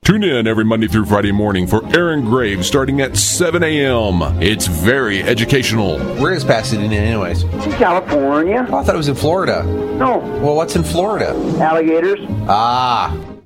Tune in every Monday through Friday morning for Aaron Graves starting at 7 a.m. It's very educational. Where is Pasadena anyways? In California. Oh, I thought it was in Florida. No. Well, what's in Florida? Alligators. Ah.